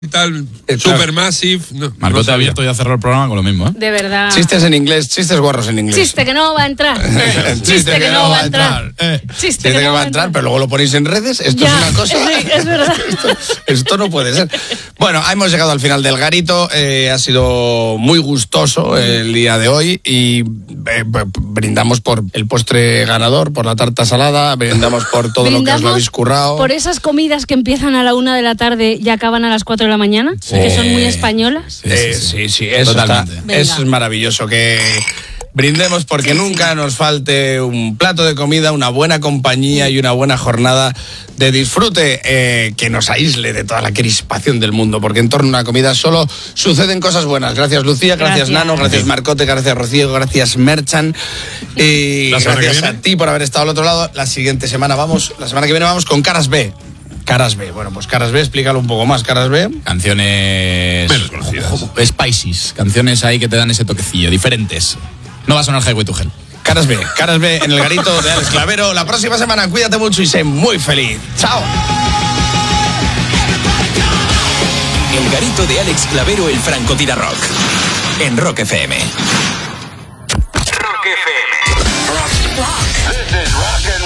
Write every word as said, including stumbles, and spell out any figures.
tal, claro. Supermassive. No, Marco no te ha abierto y ha cerrado el programa con lo mismo, ¿eh? De verdad. Chistes en inglés, chistes guarros en inglés. Chiste que no va a entrar. Chiste que no va a entrar. Eh. Chiste Dice que va a entrar, pero luego lo ponéis en redes. Esto Ya, es una cosa. sí, es verdad. Esto, esto no puede ser. Bueno, hemos llegado al final del garito. Eh, ha sido muy gustoso el día de hoy y eh, brindamos por el postre ganador, por la tarta salada, brindamos por todo lo que os lo habéis currado. Por esas comidas que empiezan a la una de la tarde y acaban a las cuatro de la mañana, Sí. que son muy españolas. Sí, eh, sí, sí, sí, eso, está, eso es maravilloso, que brindemos porque sí, nunca sí. nos falte un plato de comida, una buena compañía y una buena jornada de disfrute eh, que nos aísle de toda la crispación del mundo, porque en torno a una comida solo suceden cosas buenas. Gracias Lucía, gracias, gracias. Nano, gracias Marcote, gracias Rocío, gracias Merchan y gracias a ti por haber estado al otro lado. La siguiente semana vamos, la semana que viene vamos con Caras B. Caras B, bueno, pues Caras B, explícalo un poco más, Caras B. Canciones spices, canciones ahí que te dan ese toquecillo, diferentes. No va a sonar Highway to Hell. Caras B, Caras B en el garito de Alex Clavero. La próxima semana, cuídate mucho y sé muy feliz. ¡Chao! El garito de Alex Clavero, el Francotira Rock. En Rock F M. Rock F M. Rock, rock. This is rock and